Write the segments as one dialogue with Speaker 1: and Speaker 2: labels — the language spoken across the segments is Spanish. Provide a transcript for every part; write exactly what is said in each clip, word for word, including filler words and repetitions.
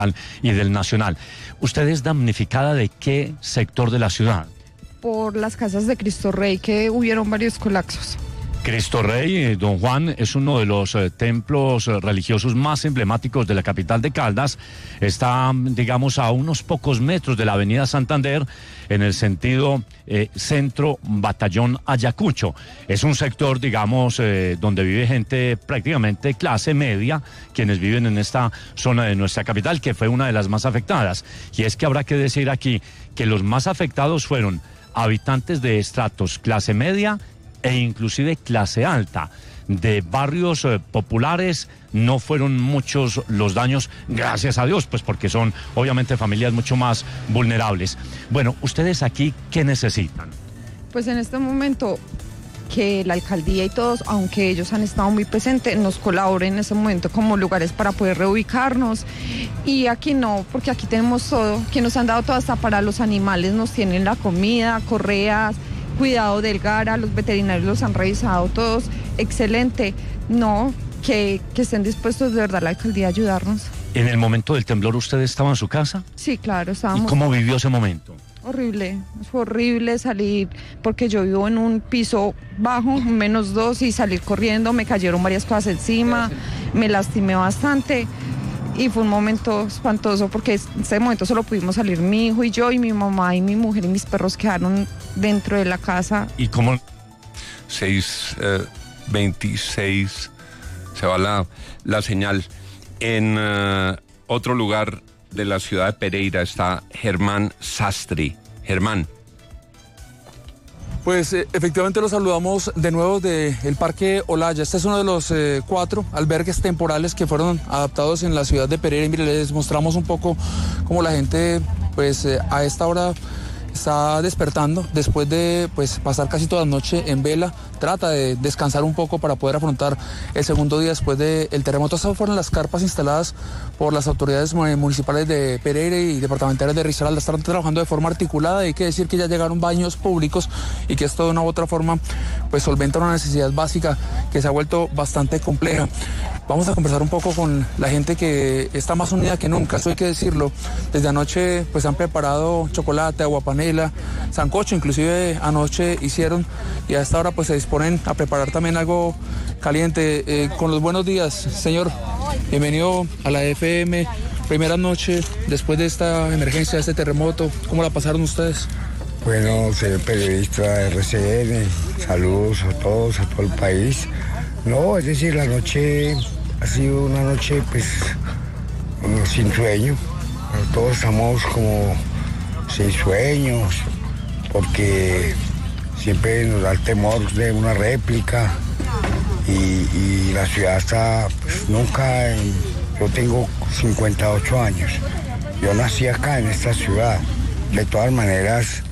Speaker 1: y del Nacional. ¿Usted es damnificada de qué sector de la ciudad?
Speaker 2: Por las casas de Cristo Rey, que hubieron varios colapsos.
Speaker 1: Cristo Rey, eh, don Juan, es uno de los eh, templos eh, religiosos más emblemáticos de la capital de Caldas. Está, digamos, a unos pocos metros de la avenida Santander, en el sentido eh, centro-batallón Ayacucho. Es un sector, digamos, eh, donde vive gente prácticamente clase media, quienes viven en esta zona de nuestra capital, que fue una de las más afectadas. Y es que habrá que decir aquí que los más afectados fueron habitantes de estratos clase media e inclusive clase alta. De barrios eh, populares no fueron muchos los daños, gracias a Dios, pues porque son obviamente familias mucho más vulnerables. Bueno, ustedes aquí, ¿qué necesitan?
Speaker 2: Pues en este momento que la alcaldía y todos, aunque ellos han estado muy presentes, nos colaboren en ese momento como lugares para poder reubicarnos. Y aquí no, porque aquí tenemos todo, que nos han dado todo, hasta para los animales nos tienen la comida, correas, cuidado del Gara, los veterinarios los han revisado todos, excelente. No, que, que estén dispuestos de verdad la alcaldía a ayudarnos.
Speaker 1: ¿En el momento del temblor usted estaba en su casa?
Speaker 2: Sí, claro, estábamos.
Speaker 1: ¿Y cómo vivió ese momento?
Speaker 2: Horrible, fue horrible salir, porque yo vivo en un piso bajo, menos dos, y salir corriendo, me cayeron varias cosas encima, me lastimé bastante. Y fue un momento espantoso, porque en ese momento solo pudimos salir mi hijo y yo, y mi mamá y mi mujer y mis perros quedaron dentro de la casa.
Speaker 1: ¿Y cómo?
Speaker 3: seis veintiséis, se va la, la señal. En uh, otro lugar de la ciudad de Pereira está Germán Sastre. Germán.
Speaker 4: Pues eh, efectivamente los saludamos de nuevo del Parque Olaya. Este es uno de los eh, cuatro albergues temporales que fueron adaptados en la ciudad de Pereira. Y mire, les mostramos un poco cómo la gente pues eh, a esta hora está despertando después de pues pasar casi toda la noche en vela. Trata de descansar un poco para poder afrontar el segundo día después del terremoto. Estas fueron las carpas instaladas por las autoridades municipales de Pereira y departamentales de Risaralda. Están trabajando de forma articulada. Hay que decir que ya llegaron baños públicos y que esto de una u otra forma pues solventa una necesidad básica que se ha vuelto bastante compleja. Vamos a conversar un poco con la gente que está más unida que nunca, eso hay que decirlo. Desde anoche pues han preparado chocolate, aguapanela, sancocho, inclusive anoche hicieron, y a esta hora pues se disponen a preparar también algo caliente. Eh, con los buenos días, señor. Bienvenido a la F M. Primera noche después de esta emergencia, de este terremoto. ¿Cómo la pasaron ustedes?
Speaker 5: Bueno, soy periodista de R C N. Saludos a todos, a todo el país. No, es decir, la noche ha sido una noche pues sin sueño. Todos estamos como sin sueños porque siempre nos da el temor de una réplica y, y la ciudad está pues, nunca, en, yo tengo cincuenta y ocho años, yo nací acá en esta ciudad. De todas maneras,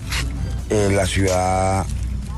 Speaker 5: eh, la ciudad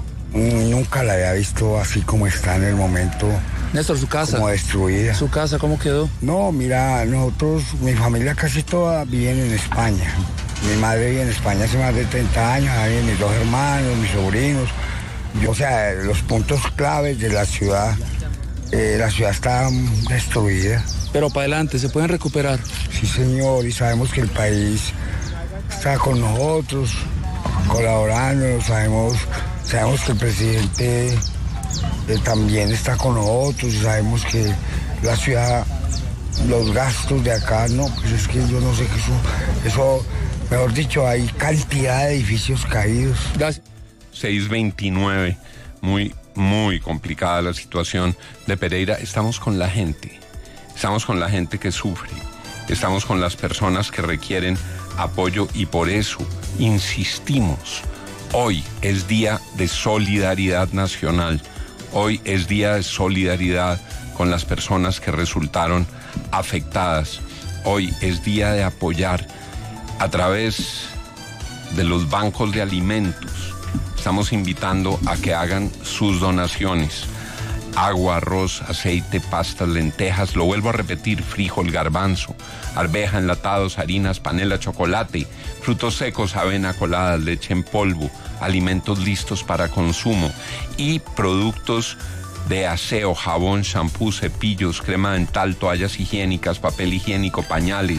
Speaker 5: nunca la había visto así como está en el momento.
Speaker 4: Néstor, su casa.
Speaker 5: Como destruida.
Speaker 4: ¿Su casa cómo quedó?
Speaker 5: No, mira, nosotros, mi familia casi toda viven en España. Mi madre vive en España hace más de treinta años, ahí viven mis dos hermanos, mis sobrinos. Yo, o sea, los puntos claves de la ciudad, eh, la ciudad está destruida.
Speaker 4: Pero para adelante, ¿se pueden recuperar?
Speaker 5: Sí, señor, y sabemos que el país está con nosotros, colaborando, sabemos... Sabemos que el presidente eh, también está con nosotros, sabemos que la ciudad, los gastos de acá, no, pues es que yo no sé qué eso, eso, mejor dicho, hay cantidad de edificios caídos.
Speaker 3: seis veintinueve, muy, muy complicada la situación de Pereira. Estamos con la gente, estamos con la gente que sufre, estamos con las personas que requieren apoyo y por eso insistimos. Hoy es día de solidaridad nacional, hoy es día de solidaridad con las personas que resultaron afectadas, hoy es día de apoyar a través de los bancos de alimentos. Estamos invitando a que hagan sus donaciones. Agua, arroz, aceite, pastas, lentejas, lo vuelvo a repetir, frijol, garbanzo, arveja, enlatados, harinas, panela, chocolate, frutos secos, avena colada, leche en polvo, alimentos listos para consumo y productos de aseo, jabón, shampoo, cepillos, crema dental, toallas higiénicas, papel higiénico, pañales,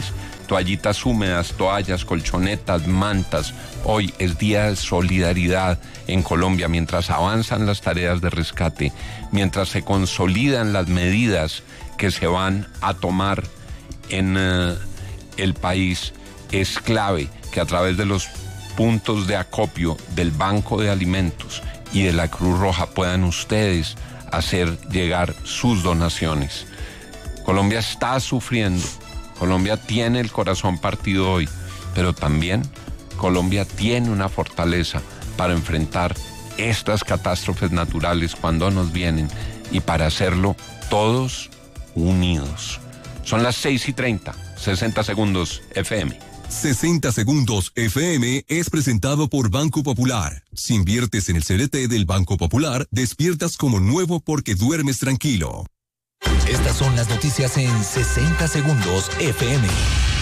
Speaker 3: toallitas húmedas, toallas, colchonetas, mantas. Hoy es día de solidaridad en Colombia mientras avanzan las tareas de rescate, mientras se consolidan las medidas que se van a tomar en uh, el país. Es clave que a través de los puntos de acopio del Banco de Alimentos y de la Cruz Roja puedan ustedes hacer llegar sus donaciones. Colombia está sufriendo, Colombia tiene el corazón partido hoy, pero también Colombia tiene una fortaleza para enfrentar estas catástrofes naturales cuando nos vienen y para hacerlo todos unidos. Son las seis y treinta, sesenta segundos F M.
Speaker 6: sesenta segundos F M es presentado por Banco Popular. Si inviertes en el C D T del Banco Popular, despiertas como nuevo porque duermes tranquilo.
Speaker 7: Estas son las noticias en sesenta segundos F M.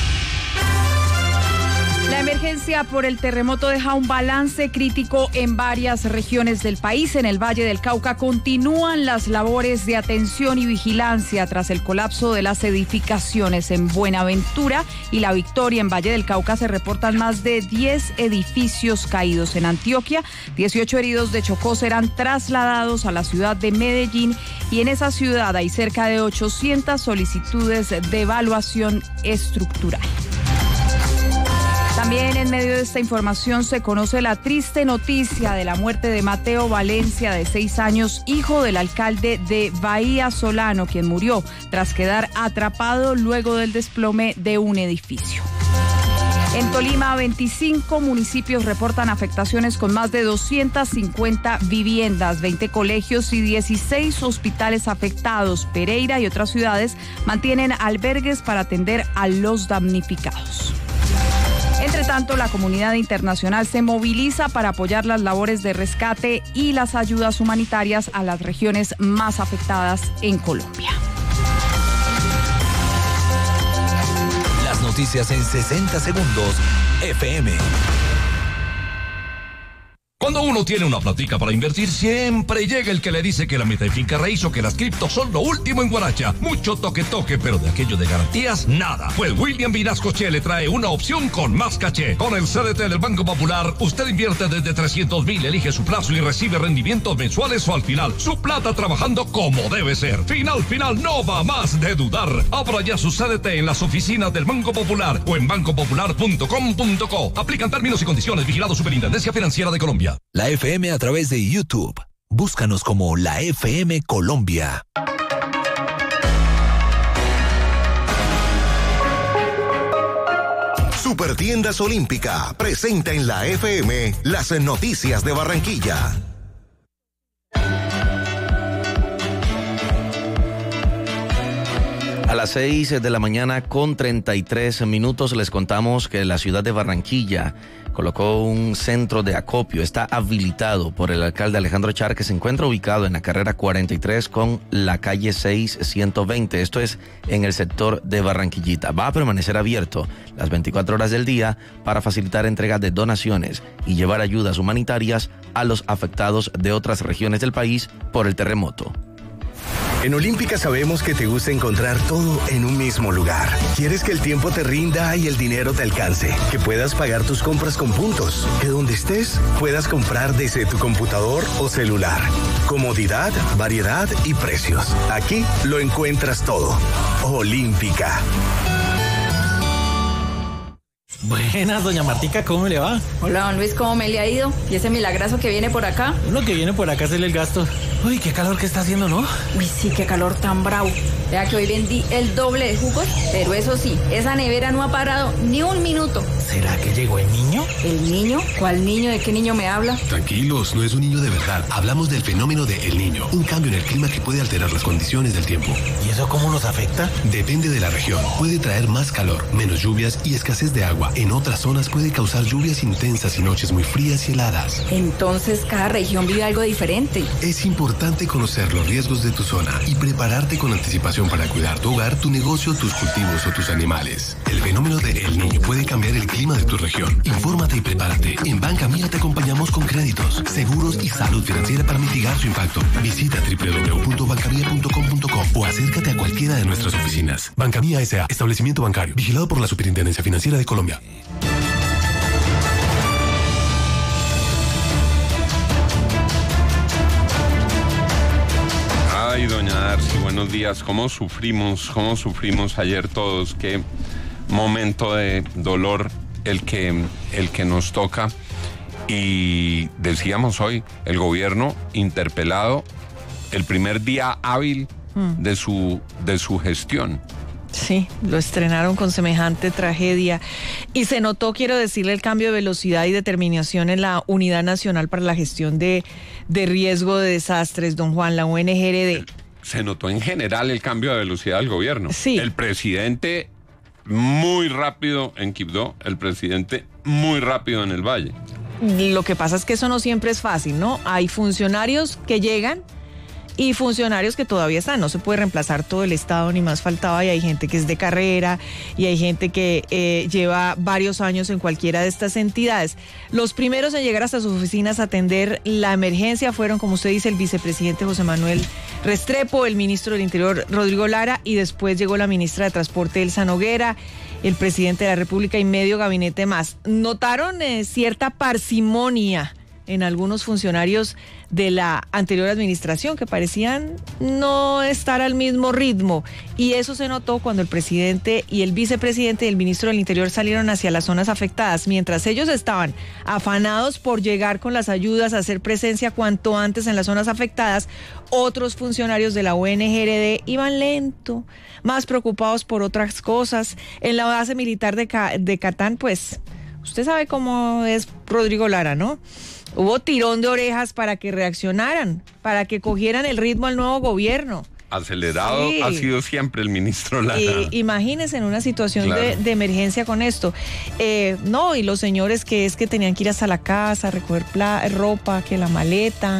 Speaker 8: La emergencia por el terremoto deja un balance crítico en varias regiones del país. En el Valle del Cauca continúan las labores de atención y vigilancia tras el colapso de las edificaciones. En Buenaventura y La Victoria, en Valle del Cauca, se reportan más de diez edificios caídos. En Antioquia, dieciocho heridos de Chocó serán trasladados a la ciudad de Medellín y en esa ciudad hay cerca de ochocientas solicitudes de evaluación estructural. También en medio de esta información se conoce la triste noticia de la muerte de Mateo Valencia, de seis años, hijo del alcalde de Bahía Solano, quien murió tras quedar atrapado luego del desplome de un edificio. En Tolima, veinticinco municipios reportan afectaciones con más de doscientas cincuenta viviendas, veinte colegios y dieciséis hospitales afectados. Pereira y otras ciudades mantienen albergues para atender a los damnificados. Entre tanto, la comunidad internacional se moviliza para apoyar las labores de rescate y las ayudas humanitarias a las regiones más afectadas en Colombia.
Speaker 7: Las noticias en sesenta segundos F M.
Speaker 9: Cuando uno tiene una platica para invertir, siempre llega el que le dice que la meta de finca raíz o que las criptos son lo último en Guaracha. Mucho toque toque, pero de aquello de garantías, nada. Pues William Vinasco Che le trae una opción con más caché. Con el C D T del Banco Popular, usted invierte desde trescientos mil, elige su plazo y recibe rendimientos mensuales o al final. Su plata trabajando como debe ser. Final, final, no va más de dudar. Abra ya su C D T en las oficinas del Banco Popular o en banco popular punto com punto co. Aplican términos y condiciones. Vigilado Superintendencia Financiera de Colombia.
Speaker 7: La F M a través de YouTube. Búscanos como la F M Colombia.
Speaker 10: Supertiendas Olímpica presenta en la F M las noticias de Barranquilla.
Speaker 11: A las seis de la mañana con treinta y tres minutos les contamos que la ciudad de Barranquilla colocó un centro de acopio. Está habilitado por el alcalde Alejandro Char, que se encuentra ubicado en la carrera cuarenta y tres con la calle seis ciento veinte. Esto es en el sector de Barranquillita. Va a permanecer abierto las veinticuatro horas del día para facilitar entrega de donaciones y llevar ayudas humanitarias a los afectados de otras regiones del país por el terremoto.
Speaker 10: En Olímpica sabemos que te gusta encontrar todo en un mismo lugar. Quieres que el tiempo te rinda y el dinero te alcance, que puedas pagar tus compras con puntos, que donde estés puedas comprar desde tu computador o celular. Comodidad, variedad y precios. Aquí lo encuentras todo. Olímpica.
Speaker 12: Buenas, doña Martica, ¿cómo le va?
Speaker 13: Hola, don Luis, ¿cómo me le ha ido? ¿Y ese milagrazo que viene por acá?
Speaker 12: Lo que viene por acá es el gasto. Uy, qué calor que está haciendo, ¿no?
Speaker 13: Uy, sí, qué calor tan bravo. Vea que hoy vendí el doble de jugos, pero eso sí, esa nevera no ha parado ni un minuto.
Speaker 12: ¿Será que llegó el niño?
Speaker 13: ¿El niño? ¿Cuál niño? ¿De qué niño me habla?
Speaker 14: Tranquilos, no es un niño de verdad. Hablamos del fenómeno de El Niño, un cambio en el clima que puede alterar las condiciones del tiempo.
Speaker 12: ¿Y eso cómo nos afecta?
Speaker 14: Depende de la región. Puede traer más calor, menos lluvias y escasez de agua En otras zonas puede causar lluvias intensas y noches muy frías y heladas.
Speaker 13: Entonces, cada región vive algo diferente.
Speaker 14: Es importante conocer los riesgos de tu zona y prepararte con anticipación para cuidar tu hogar, tu negocio, tus cultivos o tus animales. El fenómeno de El Niño puede cambiar el clima de tu región. Infórmate y prepárate. En Banca Mía te acompañamos con créditos, seguros y salud financiera para mitigar su impacto. Visita doble u doble u doble u punto banca mía punto com punto co o acércate a cualquiera de nuestras oficinas. Banca Mía S A, establecimiento bancario, vigilado por la Superintendencia Financiera de Colombia.
Speaker 3: Ay, doña Darcy, buenos días. ¿Cómo sufrimos, cómo sufrimos ayer todos? Qué momento de dolor el que, el que nos toca. Y decíamos hoy, el gobierno interpelado el primer día hábil mm. de su, de su gestión.
Speaker 15: Sí, lo estrenaron con semejante tragedia y se notó, quiero decirle, el cambio de velocidad y determinación en la Unidad Nacional para la Gestión de, de Riesgo de Desastres, don Juan, la U N G R D.
Speaker 3: Se notó en general el cambio de velocidad del gobierno.
Speaker 15: Sí.
Speaker 3: El presidente muy rápido en Quibdó, el presidente muy rápido en el Valle.
Speaker 15: Lo que pasa es que eso no siempre es fácil, ¿no? Hay funcionarios que llegan y funcionarios que todavía están. No se puede reemplazar todo el Estado, ni más faltaba, y hay gente que es de carrera y hay gente que eh, lleva varios años en cualquiera de estas entidades. Los primeros en llegar hasta sus oficinas a atender la emergencia fueron, como usted dice, el vicepresidente José Manuel Restrepo, el ministro del Interior Rodrigo Lara, y después llegó la ministra de Transporte Elsa Noguera, el presidente de la República y medio gabinete más. Notaron eh, cierta parsimonia en algunos funcionarios de la anterior administración que parecían no estar al mismo ritmo, y eso se notó cuando el presidente y el vicepresidente y el ministro del Interior salieron hacia las zonas afectadas. Mientras ellos estaban afanados por llegar con las ayudas, a hacer presencia cuanto antes en las zonas afectadas, otros funcionarios de la U N G R D iban lento, más preocupados por otras cosas. En la base militar de, Ca- de Catán, pues usted sabe cómo es Rodrigo Lara, ¿no? Hubo tirón de orejas para que reaccionaran, para que cogieran el ritmo al nuevo gobierno.
Speaker 3: Acelerado
Speaker 15: sí.
Speaker 3: Ha sido siempre el ministro Lara.
Speaker 15: Eh, imagínense en una situación
Speaker 3: claro.
Speaker 15: de, de emergencia con esto. Eh, no, y los señores que es que tenían que ir hasta la casa, recoger pla- ropa, que la maleta,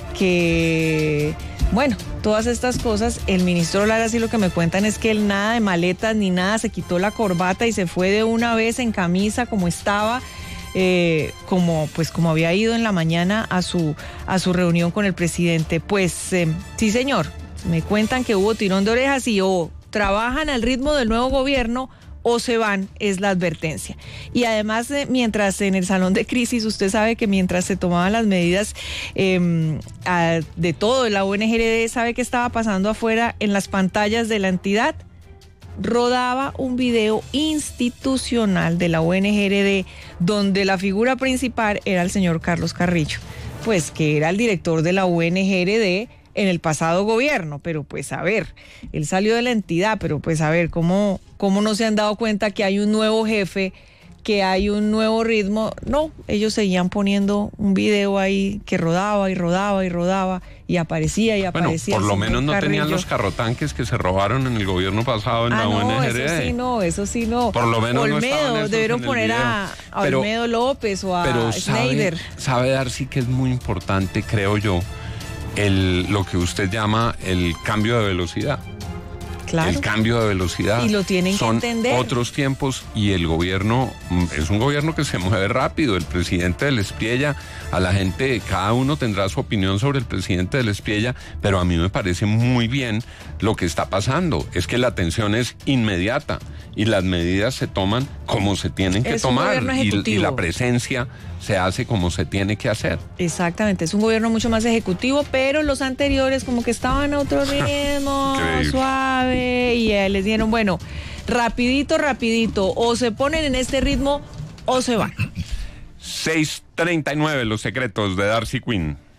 Speaker 15: que... Bueno, todas estas cosas, el ministro Lara sí lo que me cuentan es que él nada de maletas ni nada, se quitó la corbata y se fue de una vez en camisa como estaba. Eh, como pues como había ido en la mañana a su a su reunión con el presidente. Pues eh, sí, señor, me cuentan que hubo tirón de orejas y o trabajan al ritmo del nuevo gobierno o se van, es la advertencia. Y además, eh, mientras en el salón de crisis, usted sabe que mientras se tomaban las medidas eh, a, de todo, la U N G R D sabe qué estaba pasando afuera en las pantallas de la entidad. Rodaba un video institucional de la U N G R D donde la figura principal era el señor Carlos Carrillo, pues que era el director de la U N G R D en el pasado gobierno. Pero pues a ver, él salió de la entidad, pero pues a ver, ¿cómo, cómo no se han dado cuenta que hay un nuevo jefe, que hay un nuevo ritmo? No, ellos seguían poniendo un video ahí que rodaba y rodaba y rodaba y aparecía y aparecía.
Speaker 3: Bueno, por lo menos no
Speaker 15: Carrillo.
Speaker 3: tenían los carrotanques que se robaron en el gobierno pasado en
Speaker 15: ah,
Speaker 3: la
Speaker 15: no,
Speaker 3: U N G R D.
Speaker 15: Eso sí no, eso sí no.
Speaker 3: Por lo menos
Speaker 15: Olmedo,
Speaker 3: no estaban esos
Speaker 15: debieron
Speaker 3: en el
Speaker 15: poner a, a
Speaker 3: pero,
Speaker 15: Olmedo López o a
Speaker 3: pero
Speaker 15: Schneider.
Speaker 3: Sabe, sabe Darcy que es muy importante, creo yo, el, lo que usted llama el cambio de velocidad.
Speaker 15: Claro.
Speaker 3: El cambio de velocidad.
Speaker 15: Y lo tienen
Speaker 3: Son
Speaker 15: que entender.
Speaker 3: otros tiempos y el gobierno es un gobierno que se mueve rápido. El presidente del Espriella, a la gente, cada uno tendrá su opinión sobre el presidente del Espriella, pero a mí me parece muy bien lo que está pasando. Es que la atención es inmediata y las medidas se toman como se tienen que
Speaker 15: Es un
Speaker 3: tomar
Speaker 15: gobierno
Speaker 3: y, y
Speaker 15: ejecutivo.
Speaker 3: la presencia se hace como se tiene que hacer.
Speaker 15: Exactamente, es un gobierno mucho más ejecutivo, pero los anteriores como que estaban a otro ritmo, suave, y eh, les dieron, bueno, rapidito, rapidito, o se ponen en este ritmo o se van.
Speaker 3: seis treinta y nueve, los secretos de Darcy Quinn.